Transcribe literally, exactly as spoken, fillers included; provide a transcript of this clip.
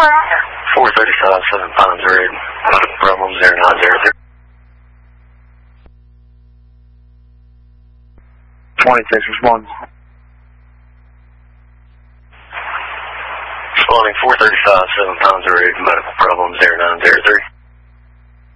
four thirty-five, seven Pines Road, problem zero nine zero three. twenty-six, respond. Responding four thirty-five, seven Pines Road, medical problem zero nine zero three.